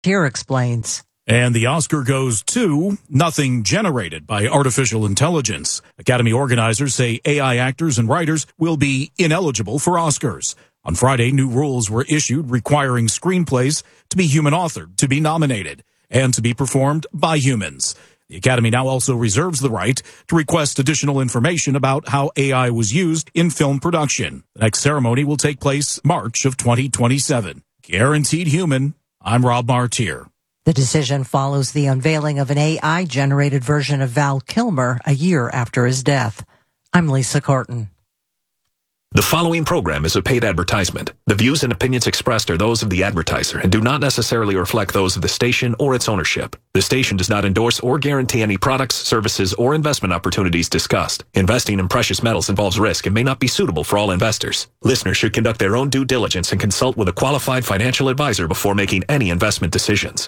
Here explains. And the Oscar goes to nothing generated by artificial intelligence. Academy organizers say AI actors and writers will be ineligible for Oscars. On Friday, new rules were issued requiring screenplays to be human-authored, to be nominated, and to be performed by humans. The Academy now also reserves the right to request additional information about how AI was used in film production. The next ceremony will take place March of 2027. Guaranteed human, I'm Rob Martier. The decision follows the unveiling of an AI-generated version of Val Kilmer a year after his death. I'm Lisa Corton. The following program is a paid advertisement. The views and opinions expressed are those of the advertiser and do not necessarily reflect those of the station or its ownership. The station does not endorse or guarantee any products, services, or investment opportunities discussed. Investing in precious metals involves risk and may not be suitable for all investors. Listeners should conduct their own due diligence and consult with a qualified financial advisor before making any investment decisions.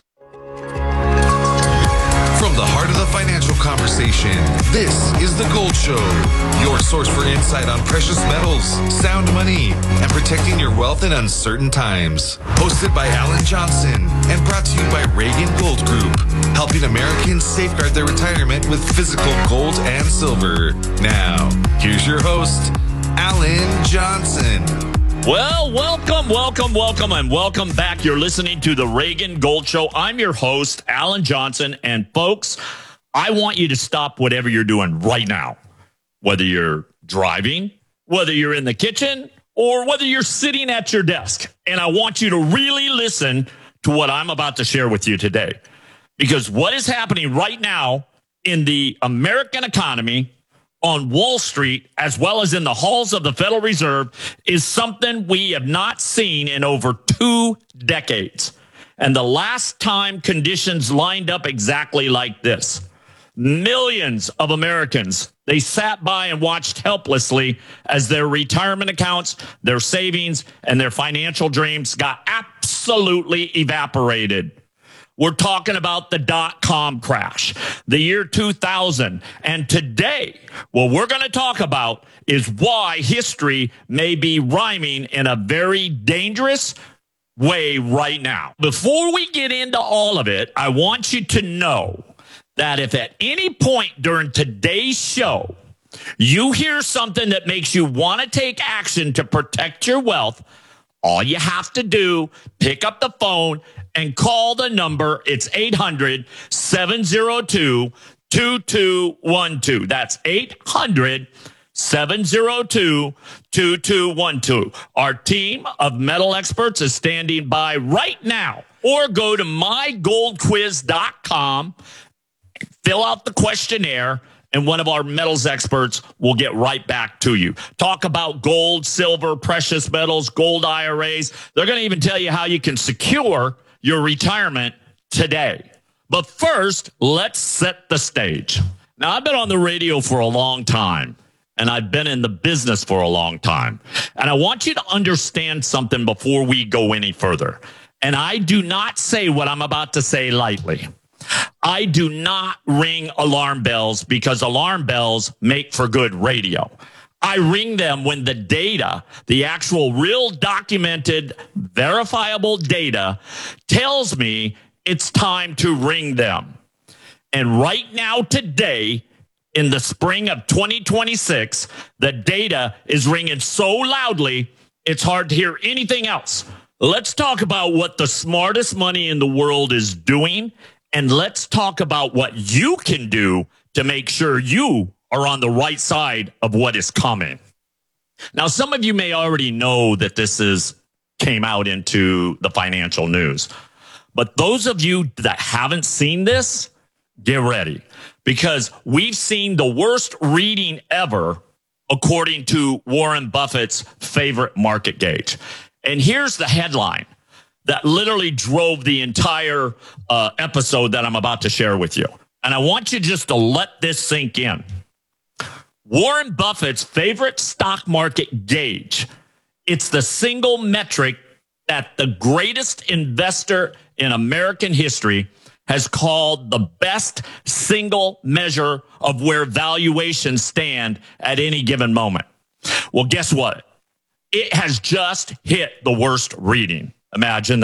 From the heart of the financial conversation, this is The Gold Show, your source for insight on precious metals, sound money, and protecting your wealth in uncertain times. Hosted by Alan Johnson and brought to you by Reagan Gold Group, helping Americans safeguard their retirement with physical gold and silver. Now, here's your host, Alan Johnson. Well, welcome, and welcome back. You're listening to the Reagan Gold Show. I'm your host, Alan Johnson, and folks, I want you to stop whatever you're doing right now, whether you're driving, whether you're in the kitchen, or whether you're sitting at your desk. And I want you to really listen to what I'm about to share with you today, because what is happening right now in the American economy, on Wall Street, as well as in the halls of the Federal Reserve, is something we have not seen in over 2 decades. And the last time conditions lined up exactly like this, millions of Americans, they sat by and watched helplessly as their retirement accounts, their savings, and their financial dreams got absolutely evaporated. We're talking about the dot-com crash, the year 2000. And today, what we're going to talk about is why history may be rhyming in a very dangerous way right now. Before we get into all of it, I want you to know that if at any point during today's show, you hear something that makes you want to take action to protect your wealth, all you have to do, pick up the phone and call the number. It's 800-702-2212. That's 800-702-2212. Our team of metal experts is standing by right now. Or go to mygoldquiz.com, fill out the questionnaire, and one of our metals experts will get right back to you. Talk about gold, silver, precious metals, gold IRAs. They're going to even tell you how you can secure your retirement today. But first, let's set the stage. Now, I've been on the radio for a long time, and I've been in the business for a long time. And I want you to understand something before we go any further. And I do not say what I'm about to say lightly. I do not ring alarm bells because alarm bells make for good radio. I ring them when the data, the actual real documented, verifiable data, tells me it's time to ring them. And right now, today, in the spring of 2026, the data is ringing so loudly, it's hard to hear anything else. Let's talk about what the smartest money in the world is doing. And let's talk about what you can do to make sure you are on the right side of what is coming. Now, some of you may already know that this came out into the financial news. But those of you that haven't seen this, get ready. Because we've seen the worst reading ever, according to Warren Buffett's favorite market gauge. And here's the headline that literally drove the entire episode that I'm about to share with you. And I want you just to let this sink in. Warren Buffett's favorite stock market gauge. It's the single metric that the greatest investor in American history has called the best single measure of where valuations stand at any given moment. Well, guess what? It has just hit the worst reading. Imagine that.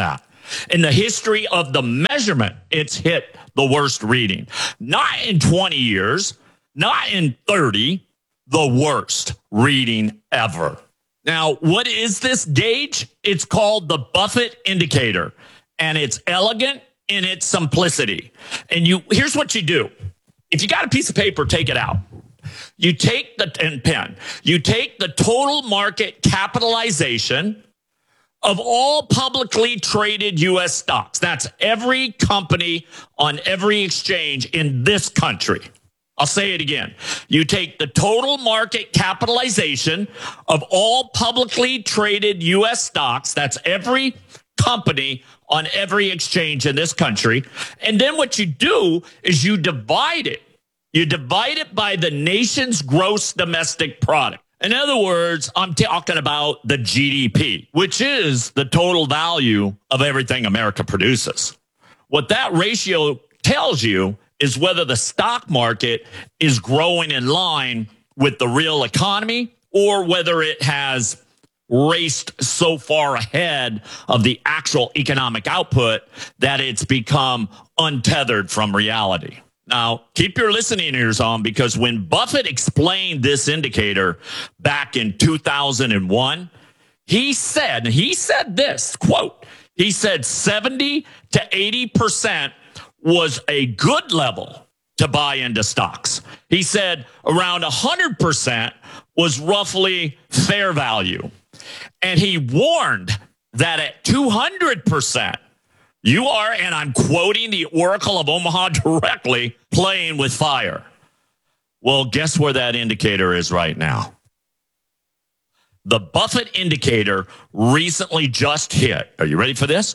In the history of the measurement, it's hit the worst reading. Not in 20 years, not in 30, the worst reading ever. Now, what is this gauge? It's called the Buffett indicator, and it's elegant in its simplicity. And here's what you do. If you got a piece of paper, take it out. You take you take the total market capitalization of all publicly traded U.S. stocks. That's every company on every exchange in this country. I'll say it again. You take the total market capitalization of all publicly traded U.S. stocks. That's every company on every exchange in this country. And then what you do is you divide it. You divide it by the nation's gross domestic product. In other words, I'm talking about the GDP, which is the total value of everything America produces. What that ratio tells you is whether the stock market is growing in line with the real economy or whether it has raced so far ahead of the actual economic output that it's become untethered from reality. Now, keep your listening ears on, because when Buffett explained this indicator back in 2001, he said this, quote, he said 70 to 80% was a good level to buy into stocks. He said around 100% was roughly fair value. And he warned that at 200%, you are, and I'm quoting the Oracle of Omaha directly, playing with fire. Well, guess where that indicator is right now? The Buffett indicator recently just hit, are you ready for this?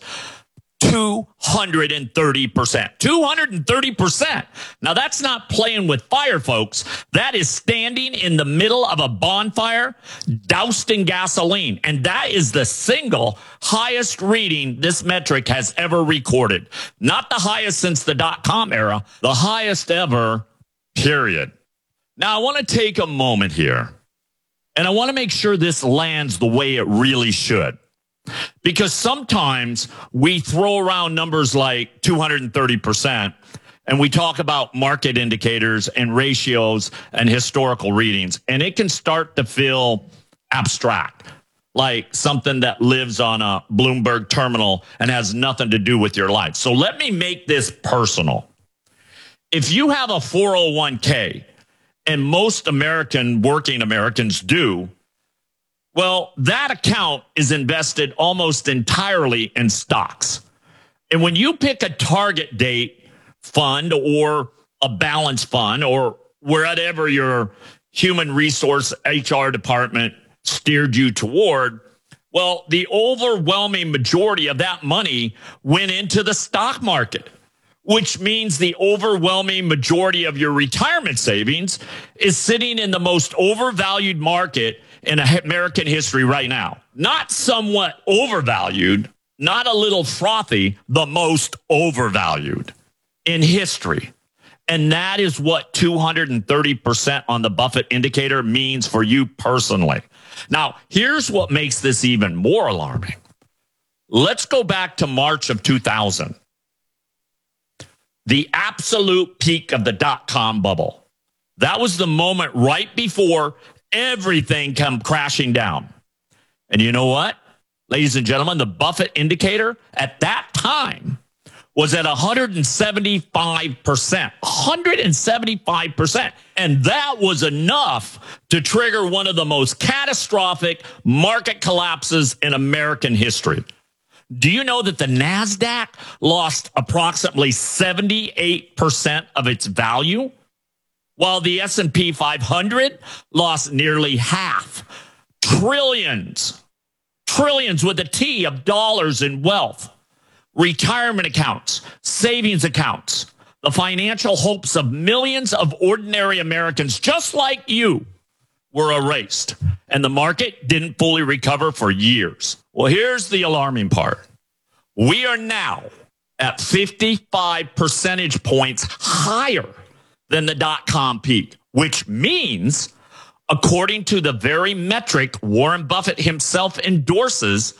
230%. 230%. Now, that's not playing with fire, folks. That is standing in the middle of a bonfire, doused in gasoline. And that is the single highest reading this metric has ever recorded. Not the highest since the dot-com era, the highest ever, period. Now, I want to take a moment here, and I want to make sure this lands the way it really should. Because sometimes we throw around numbers like 230% and we talk about market indicators and ratios and historical readings, and it can start to feel abstract, like something that lives on a Bloomberg terminal and has nothing to do with your life. So let me make this personal. If you have a 401k, and most working Americans do, well, that account is invested almost entirely in stocks. And when you pick a target date fund or a balance fund or wherever your human resource HR department steered you toward, well, the overwhelming majority of that money went into the stock market, which means the overwhelming majority of your retirement savings is sitting in the most overvalued market in American history right now. Not somewhat overvalued, not a little frothy, the most overvalued in history. And that is what 230% on the Buffett indicator means for you personally. Now, here's what makes this even more alarming. Let's go back to March of 2000. The absolute peak of the dot-com bubble. That was the moment right before everything come crashing down. And you know what, ladies and gentlemen, the Buffett indicator at that time was at 175%. 175%. And that was enough to trigger one of the most catastrophic market collapses in American history. Do you know that the NASDAQ lost approximately 78% of its value, while the S&P 500 lost nearly half? Trillions with a T of dollars in wealth, retirement accounts, savings accounts, the financial hopes of millions of ordinary Americans just like you were erased, and the market didn't fully recover for years. Well, here's the alarming part. We are now at 55 percentage points higher than the dot-com peak, which means, according to the very metric Warren Buffett himself endorses,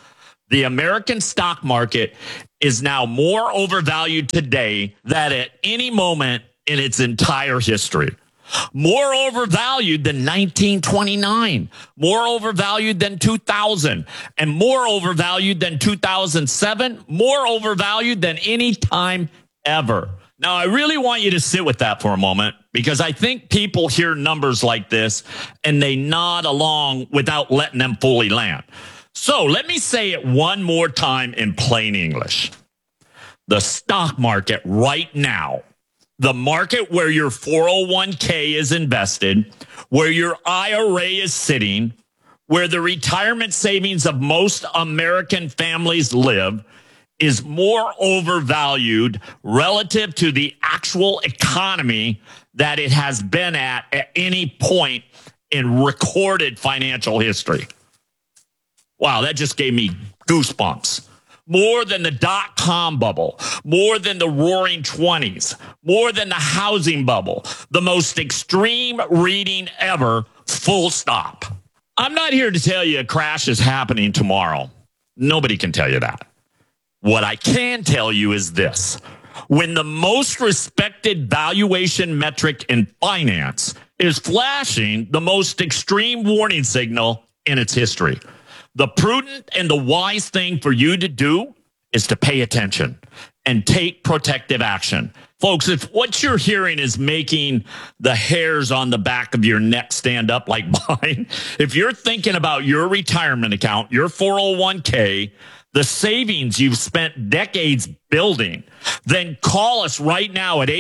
The American stock market is now more overvalued today than at any moment in its entire history. More overvalued than 1929, more overvalued than 2000, and more overvalued than 2007, more overvalued than any time ever. Now, I really want you to sit with that for a moment, because I think people hear numbers like this and they nod along without letting them fully land. So let me say it one more time in plain English. The stock market right now, the market where your 401k is invested, where your IRA is sitting, where the retirement savings of most American families live, is more overvalued relative to the actual economy that it has been at any point in recorded financial history. Wow, that just gave me goosebumps. More than the dot-com bubble, more than the roaring 20s, more than the housing bubble, the most extreme reading ever, full stop. I'm not here to tell you a crash is happening tomorrow. Nobody can tell you that. What I can tell you is this. When the most respected valuation metric in finance is flashing the most extreme warning signal in its history, the prudent and the wise thing for you to do is to pay attention and take protective action. Folks, if what you're hearing is making the hairs on the back of your neck stand up like mine, if you're thinking about your retirement account, your 401k, the savings you've spent decades building, then call us right now at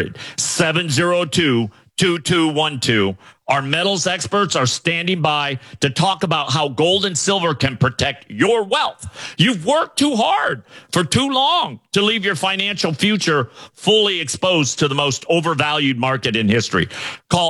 800-702-2212. Our metals experts are standing by to talk about how gold and silver can protect your wealth. You've worked too hard for too long to leave your financial future fully exposed to the most overvalued market in history. Call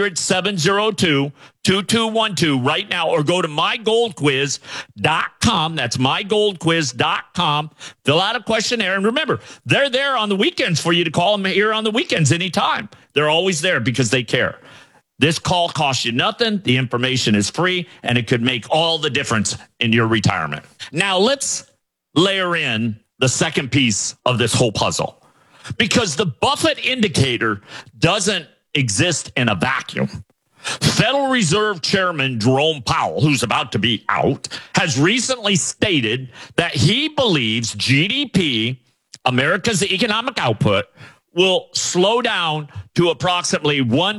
800-702-2212 right now, or go to mygoldquiz.com. That's mygoldquiz.com. Fill out a questionnaire. And remember, they're there on the weekends for you to call them here on the weekends anytime. They're always there because they care. This call costs you nothing. The information is free, and it could make all the difference in your retirement. Now, let's layer in the second piece of this whole puzzle, because the Buffett indicator doesn't exist in a vacuum. Federal Reserve Chairman Jerome Powell, who's about to be out, has recently stated that he believes GDP, America's economic output, will slow down to approximately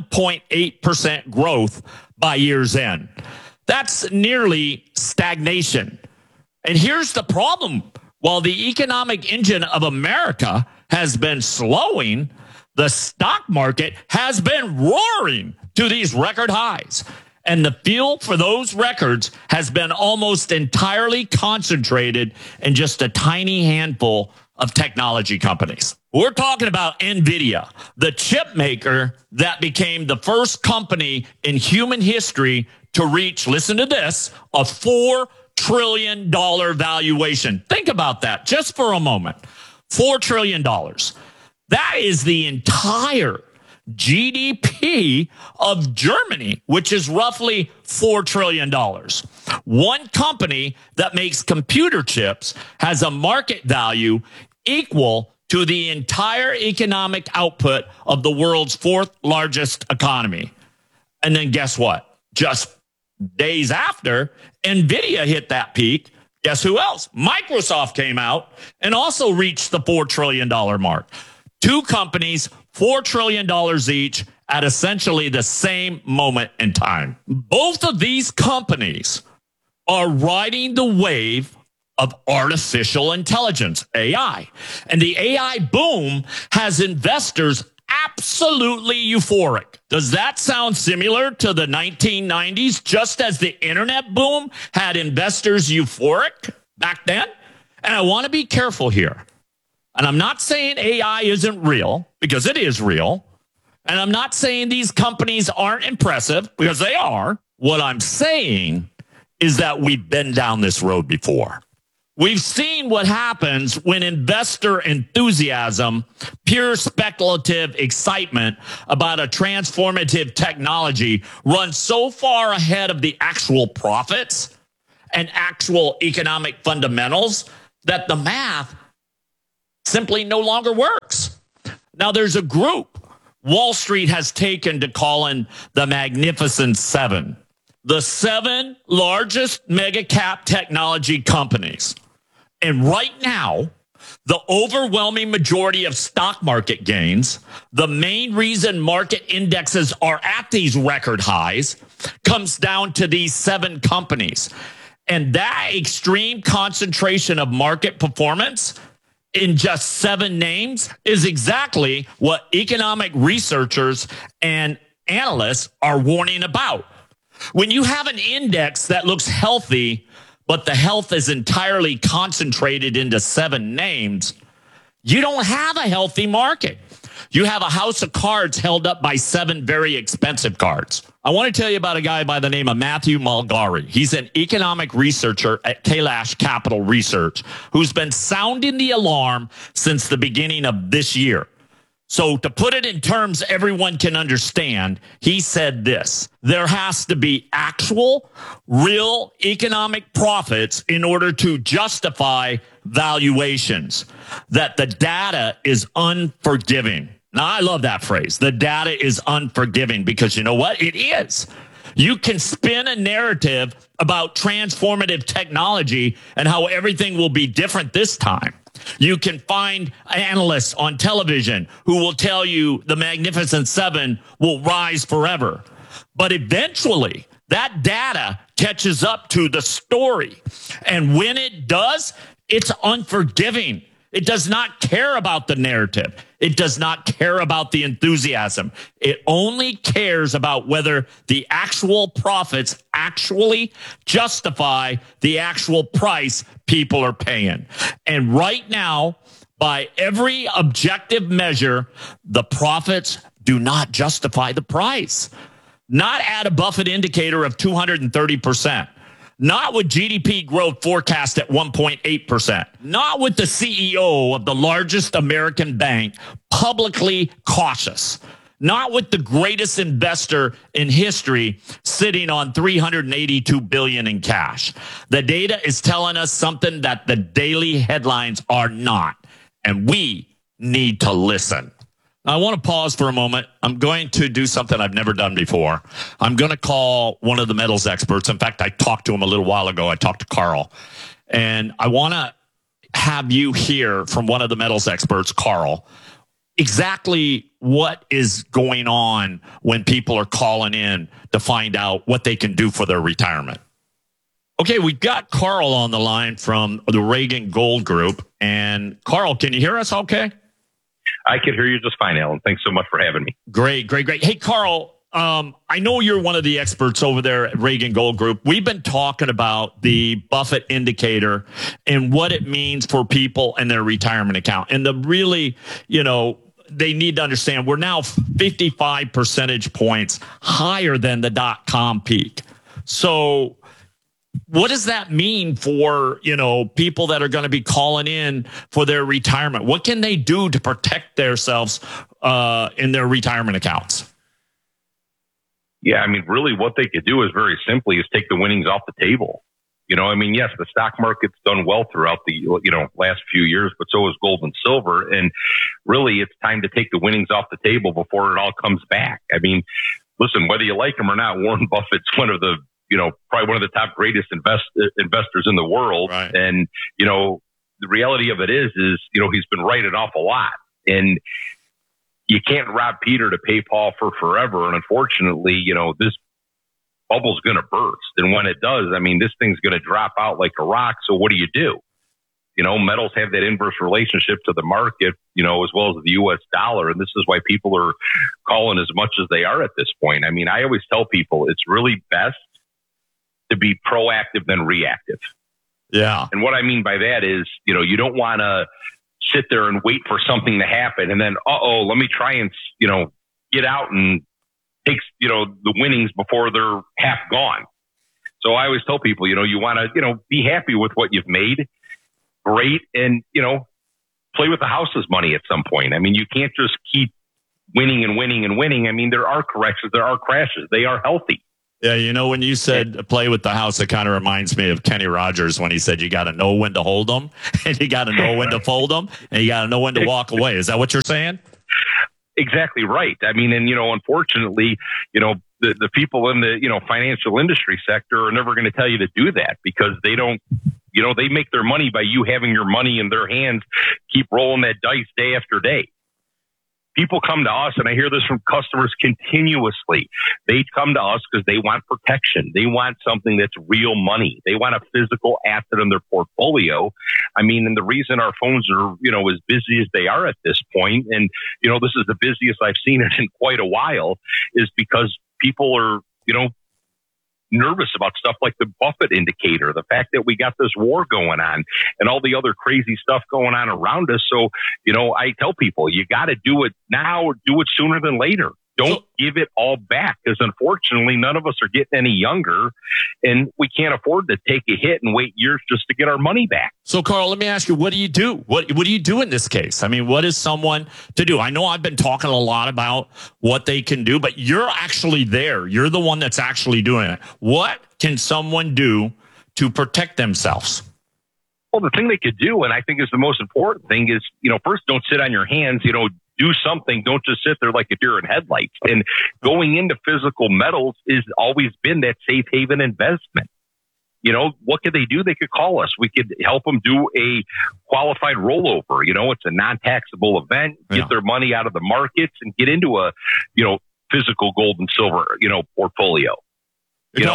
1.8% growth by year's end. That's nearly stagnation. And here's the problem. While the economic engine of America has been slowing, the stock market has been roaring to these record highs. And the fuel for those records has been almost entirely concentrated in just a tiny handful of technology companies. We're talking about NVIDIA, the chip maker that became the first company in human history to reach, listen to this, a $4 trillion valuation. Think about that just for a moment. $4 trillion. That is the entire GDP of Germany, which is roughly $4 trillion. One company that makes computer chips has a market value equal to the entire economic output of the world's fourth largest economy. And then guess what? Just days after NVIDIA hit that peak, guess who else? Microsoft came out and also reached the $4 trillion mark. Two companies, $4 trillion each at essentially the same moment in time. Both of these companies are riding the wave of artificial intelligence, AI. And the AI boom has investors absolutely euphoric. Does that sound similar to the 1990s, just as the internet boom had investors euphoric back then? And I want to be careful here. And I'm not saying AI isn't real, because it is real. And I'm not saying these companies aren't impressive, because they are. What I'm saying is that we've been down this road before. We've seen what happens when investor enthusiasm, pure speculative excitement about a transformative technology runs so far ahead of the actual profits and actual economic fundamentals that the math simply no longer works. Now, there's a group Wall Street has taken to calling the Magnificent Seven, the 7 largest mega cap technology companies. And right now, the overwhelming majority of stock market gains, the main reason market indexes are at these record highs, comes down to these 7 companies. And that extreme concentration of market performance in just 7 names is exactly what economic researchers and analysts are warning about. When you have an index that looks healthy, but the health is entirely concentrated into 7 names, you don't have a healthy market. You have a house of cards held up by 7 very expensive cards. I want to tell you about a guy by the name of Matthew Malgari. He's an economic researcher at Kailash Capital Research who's been sounding the alarm since the beginning of this year. So to put it in terms everyone can understand, he said this: there has to be actual, real economic profits in order to justify valuations, that the data is unforgiving. Now, I love that phrase. The data is unforgiving, because you know what? It is. You can spin a narrative about transformative technology and how everything will be different this time. You can find analysts on television who will tell you the Magnificent Seven will rise forever. But eventually, that data catches up to the story. And when it does, it's unforgiving. It does not care about the narrative. It does not care about the enthusiasm. It only cares about whether the actual profits actually justify the actual price people are paying. And right now, by every objective measure, the profits do not justify the price. Not at a Buffett indicator of 230%. Not with GDP growth forecast at 1.8%. Not with the CEO of the largest American bank publicly cautious. Not with the greatest investor in history sitting on $382 billion in cash. The data is telling us something that the daily headlines are not, and we need to listen. I want to pause for a moment. I'm going to do something I've never done before. I'm going to call one of the metals experts. In fact, I talked to him a little while ago. I talked to Carl. And I want to have you hear from one of the metals experts, Carl, exactly what is going on when people are calling in to find out what they can do for their retirement. Okay, we got Carl on the line from the Reagan Gold Group. And Carl, can you hear us okay? I can hear you just fine, Alan. Thanks so much for having me. Great. Hey, Carl, I know you're one of the experts over there at Reagan Gold Group. We've been talking about the Buffett indicator and what it means for people and their retirement account. And the really, they need to understand we're now 55 percentage points higher than the .com peak. So what does that mean for, people that are going to be calling in for their retirement? What can they do to protect themselves in their retirement accounts? Yeah, I mean, really what they could do is very simply is take the winnings off the table. Yes, the stock market's done well throughout the, last few years, but so is gold and silver. And really it's time to take the winnings off the table before it all comes back. I mean, listen, whether you like him or not, Warren Buffett's one of the probably one of the top greatest investors in the world. Right. And, the reality of it is, he's been right an awful lot. And you can't rob Peter to pay Paul for forever. And unfortunately, this bubble's going to burst. And when it does, I mean, this thing's going to drop out like a rock. So what do? Metals have that inverse relationship to the market, as well as the U.S. dollar. And this is why people are calling as much as they are at this point. I mean, I always tell people it's really best to be proactive than reactive. Yeah. And what I mean by that is, you don't want to sit there and wait for something to happen and then, let me try and, get out and take, the winnings before they're half gone. So I always tell people, you want to, be happy with what you've made. Great. And, play with the house's money at some point. I mean, you can't just keep winning and winning and winning. I mean, there are corrections, there are crashes. They are healthy. Yeah, you know, when you said play with the house, it kind of reminds me of Kenny Rogers when he said you got to know when to hold them, and you got to know when to fold them, and you got to know when to walk away. Is that what you're saying? Exactly right. I mean, and, unfortunately, the people in the, financial industry sector are never going to tell you to do that because they don't, they make their money by you having your money in their hands, keep rolling that dice day after day. People come to us, and I hear this from customers continuously. They come to us because they want protection. They want something that's real money. They want a physical asset in their portfolio. I mean, and the reason our phones are, as busy as they are at this point, and, this is the busiest I've seen it in quite a while, is because people are, nervous about stuff like the Buffett indicator, the fact that we got this war going on and all the other crazy stuff going on around us. So, I tell people, you got to do it now or do it sooner than later. Don't give it all back because unfortunately, none of us are getting any younger and we can't afford to take a hit and wait years just to get our money back. So, Carl, let me ask you, what do you do? What do you do in this case? I mean, what is someone to do? I know I've been talking a lot about what they can do, but you're actually there. You're the one that's actually doing it. What can someone do to protect themselves? Well, the thing they could do, and I think is the most important thing is, first, don't sit on your hands, do something. Don't just sit there like a deer in headlights. And going into physical metals has always been that safe haven investment. What could they do? They could call us. We could help them do a qualified rollover. It's a non-taxable event, get their money out of the markets and get into a, physical gold and silver, portfolio. You're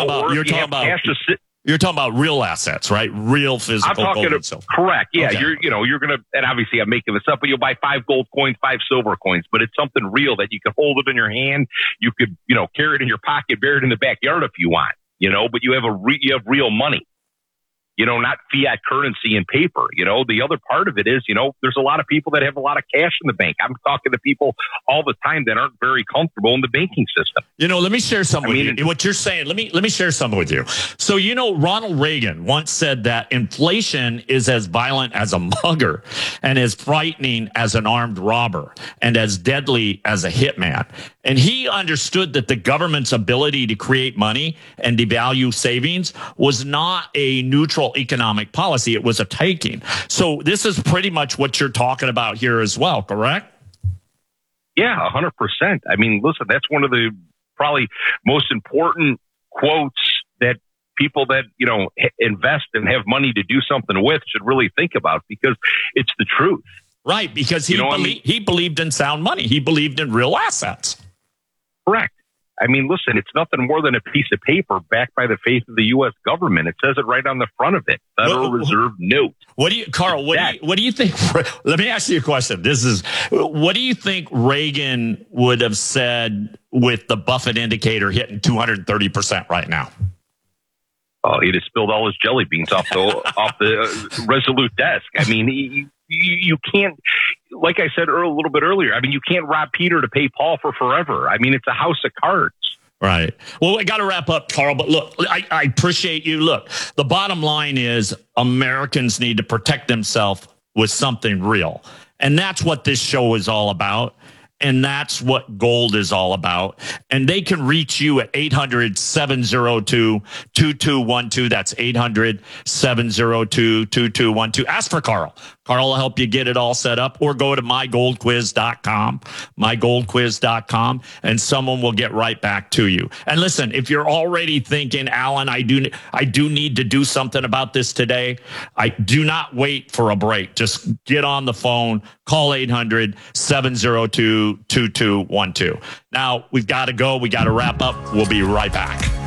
talking about real assets, right? Real physical gold and silver. Correct. Yeah. Okay. You're going to, and obviously I'm making this up, but you'll buy 5 gold coins, 5 silver coins, but it's something real that you can hold it in your hand. You could, carry it in your pocket, bury it in the backyard if you want, but you have real money. Not fiat currency and paper. The other part of it is, there's a lot of people that have a lot of cash in the bank. I'm talking to people all the time that aren't very comfortable in the banking system. Let me share something with you. What you're saying, let me share something with you. So, Ronald Reagan once said that inflation is as violent as a mugger and as frightening as an armed robber and as deadly as a hitman. And he understood that the government's ability to create money and devalue savings was not a neutral economic policy. It was a taking. So this is pretty much what you're talking about here as well, correct? Yeah, 100%. I mean, listen, that's one of the probably most important quotes that people that, invest and have money to do something with should really think about because it's the truth. Right, because he believed in sound money. He believed in real assets. Correct. I mean, listen, it's nothing more than a piece of paper backed by the faith of the U.S. government. It says it right on the front of it. Federal Reserve note. What do you think? Let me ask you a question. What do you think Reagan would have said with the Buffett indicator hitting 230% right now? Oh, he'd have spilled all his jelly beans off the Resolute desk. I mean, you can't, like I said a little bit earlier, I mean, you can't rob Peter to pay Paul for forever. I mean, it's a house of cards. Right. Well, I got to wrap up, Carl, but look, I appreciate you. Look, the bottom line is Americans need to protect themselves with something real. And that's what this show is all about. And that's what gold is all about. And they can reach you at 800-702-2212. That's 800-702-2212. Ask for Carl. Carl will help you get it all set up, or go to mygoldquiz.com, and someone will get right back to you. And listen, if you're already thinking, Alan, I do need to do something about this today, I do not wait for a break. Just get on the phone, call 800-702-2212. Now, we've got to go. We got to wrap up. We'll be right back.